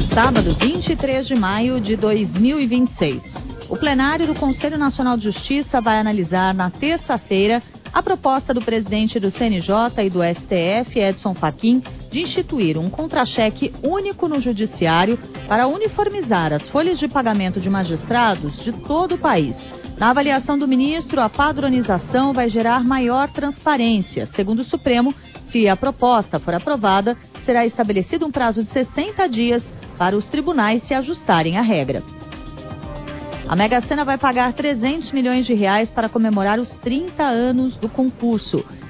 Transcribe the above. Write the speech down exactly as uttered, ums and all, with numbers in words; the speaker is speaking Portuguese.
Sábado, vinte e três de maio de dois mil e vinte e seis. O plenário do Conselho Nacional de Justiça vai analisar na terça-feira a proposta do presidente do C N J e do S T F, Edson Fachin, de instituir um contra-cheque único no judiciário para uniformizar as folhas de pagamento de magistrados de todo o país. Na avaliação do ministro, a padronização vai gerar maior transparência. Segundo o Supremo, se a proposta for aprovada, será estabelecido um prazo de sessenta dias para os tribunais se ajustarem à regra. A Mega Sena vai pagar trezentos milhões de reais para comemorar os trinta anos do concurso.